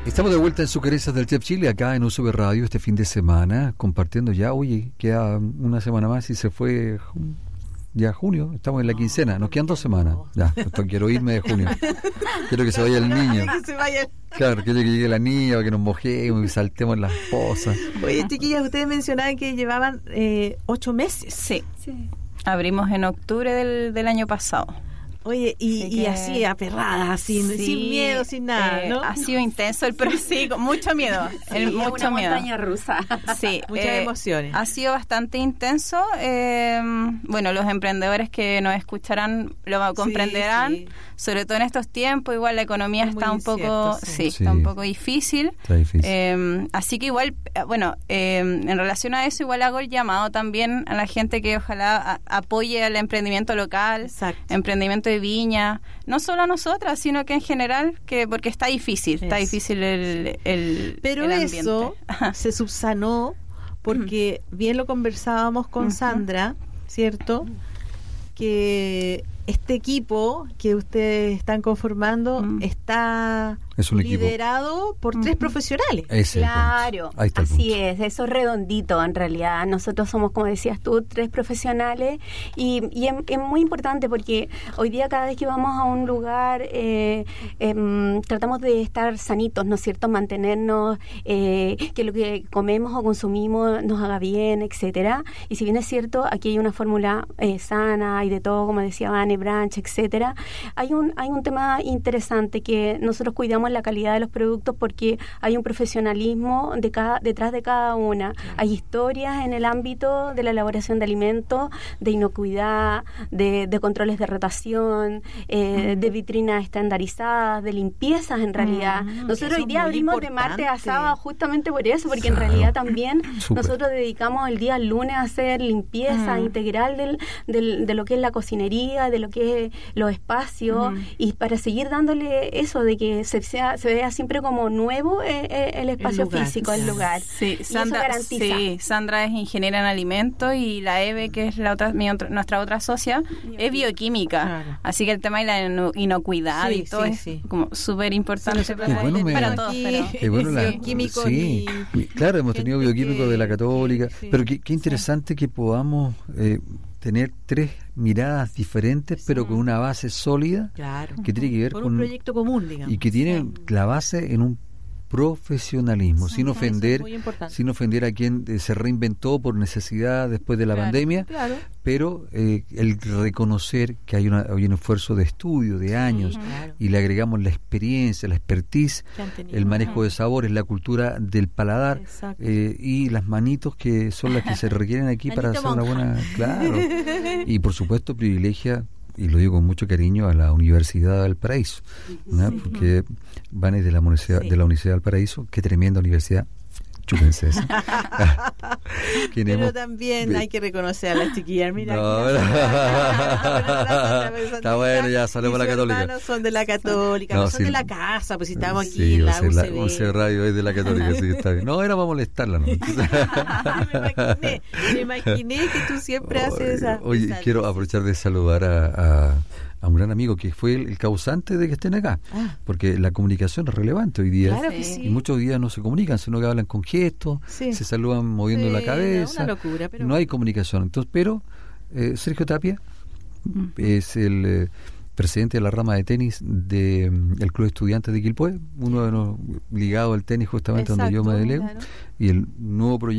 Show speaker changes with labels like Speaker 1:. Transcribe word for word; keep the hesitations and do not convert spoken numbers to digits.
Speaker 1: Estamos de vuelta en Sugerencias del Chef Chile, acá en U S B Radio, este fin de semana, compartiendo ya, oye, queda una semana más y se fue ya junio, estamos en la quincena, nos quedan dos semanas, ya, esto, quiero irme de junio, quiero que se vaya el niño,
Speaker 2: que se vaya.
Speaker 1: Claro, quiero que llegue la niña, para que nos mojemos y saltemos las pozas.
Speaker 2: Oye, chiquillas, ustedes mencionaban que llevaban eh, ocho meses.
Speaker 3: Sí, sí. Abrimos en octubre del, del año pasado.
Speaker 2: Oye, y,
Speaker 3: así,
Speaker 2: y
Speaker 3: que...
Speaker 2: así, aperradas, sin,
Speaker 3: sí,
Speaker 2: sin miedo, sin nada,
Speaker 3: eh,
Speaker 2: ¿no?
Speaker 3: Ha sido intenso el pero sí, con mucho miedo.
Speaker 4: Sí,
Speaker 3: el, mucho
Speaker 4: una
Speaker 3: miedo.
Speaker 4: montaña rusa.
Speaker 3: Sí,
Speaker 2: muchas
Speaker 3: eh,
Speaker 2: emociones.
Speaker 3: Ha sido bastante intenso. Eh, bueno, los emprendedores que nos escucharán lo comprenderán, sí, sí. Sobre todo en estos tiempos. Igual la economía es está un poco,
Speaker 2: incierto, sí.
Speaker 3: Sí,
Speaker 1: Sí.
Speaker 3: está un poco difícil.
Speaker 1: Está difícil.
Speaker 3: Eh, así que igual, bueno, eh, en relación a eso, igual hago el llamado también a la gente que ojalá a, apoye el emprendimiento local,
Speaker 2: Exacto.
Speaker 3: emprendimiento de viña. No solo a nosotras, sino que en general, que porque está difícil, eso. Está difícil el, el
Speaker 2: Pero
Speaker 3: el
Speaker 2: eso se subsanó porque bien lo conversábamos con uh-huh. Sandra, ¿cierto? Que este equipo que ustedes están conformando uh-huh. está
Speaker 1: es un
Speaker 2: liderado
Speaker 1: equipo.
Speaker 2: por uh-huh. tres profesionales.
Speaker 1: Ese
Speaker 4: claro,
Speaker 1: Ahí está el
Speaker 4: así
Speaker 1: punto.
Speaker 4: es, eso es redondito en realidad. Nosotros somos, como decías tú, tres profesionales y, y es, es muy importante porque hoy día cada vez que vamos a un lugar eh, eh, tratamos de estar sanitos, ¿no es cierto? Mantenernos, eh, que lo que comemos o consumimos nos haga bien, etcétera. Y si bien es cierto, aquí hay una fórmula eh, sana y de todo, como decía Vane, Branch, etcétera. Hay un, hay un tema interesante que nosotros cuidamos la calidad de los productos porque hay un profesionalismo de cada, detrás de cada una. Hay historias en el ámbito de la elaboración de alimentos, de inocuidad, de, de controles de rotación, eh, de vitrinas estandarizadas, de limpiezas en realidad.
Speaker 2: Mm,
Speaker 4: nosotros hoy día abrimos importante. de martes a sábado justamente por eso, porque
Speaker 1: claro.
Speaker 4: en realidad también
Speaker 1: Super.
Speaker 4: nosotros dedicamos el día lunes a hacer limpieza mm. integral del, del, de lo que es la cocinería, de lo que es los espacios, mm. y para seguir dándole eso de que se sea se vea siempre como nuevo eh, eh, el espacio
Speaker 2: el lugar,
Speaker 4: físico, el lugar.
Speaker 3: Sí,
Speaker 4: y
Speaker 3: Sandra,
Speaker 4: eso garantiza.
Speaker 3: Sí, Sandra es ingeniera en alimentos y la Eve, que es la otra, mi otra, nuestra otra socia, bioquímica. es bioquímica. Claro. Así que el tema de la inocuidad sí, y todo sí, es sí. como súper importante
Speaker 2: sí,
Speaker 3: para,
Speaker 1: bueno, me...
Speaker 3: para todos. Pero...
Speaker 1: Eh, bueno, la...
Speaker 2: bioquímicos
Speaker 1: sí.
Speaker 2: y...
Speaker 1: Claro, hemos tenido bioquímicos que... de la Católica, sí, pero qué, qué interesante sí. que podamos... Eh, tener tres miradas diferentes, sí. pero con una base sólida,
Speaker 2: claro.
Speaker 1: que tiene que ver
Speaker 2: con
Speaker 1: con
Speaker 2: un proyecto común, digamos.
Speaker 1: Y que tiene sí. la base en un profesionalismo, sí, sin ofender, sin ofender a quien eh, se reinventó por necesidad después de la
Speaker 2: claro,
Speaker 1: pandemia,
Speaker 2: claro.
Speaker 1: pero eh, el reconocer que hay, una, hay un esfuerzo de estudio, de años, sí, claro. y le agregamos la experiencia, la expertise, el manejo de sabores, la cultura del paladar, eh, y las manitos que son las que se requieren aquí para hacer una buena... Claro. Y por supuesto privilegia, y lo digo con mucho cariño, a la Universidad de Valparaíso, ¿no? Sí. Porque van de la Universidad, sí. de la Universidad de Valparaíso, qué tremenda universidad, chúpense eso.
Speaker 2: Pero
Speaker 1: hemos...
Speaker 2: también hay que reconocer a las chiquillas, mira. No,
Speaker 1: está bueno, ya salimos a la Católica.
Speaker 2: No son de la Católica, no, no son sí. de la casa, pues si estamos aquí
Speaker 1: sí,
Speaker 2: en la U C B.
Speaker 1: La U C B Radio es de la Católica, sí, está bien. No, era para molestarla, ¿no?
Speaker 2: me imaginé, me imaginé que tú siempre haces esa...
Speaker 1: Oye,
Speaker 2: esa
Speaker 1: quiero aprovechar de saludar a... a a un gran amigo que fue el, el causante de que estén acá, ah. porque la comunicación es relevante hoy día,
Speaker 2: claro que sí.
Speaker 1: y muchos días no se comunican, sino que hablan con gestos, sí. se saludan moviendo sí, la cabeza,
Speaker 2: una locura, pero...
Speaker 1: no hay comunicación. Entonces, pero eh, Sergio Tapia uh-huh. es el eh, presidente de la rama de tenis del de, um, Club de Estudiantes de Quilpué, uno de los ligados al tenis justamente. Exacto, donde yo me delego, claro. y el nuevo proyecto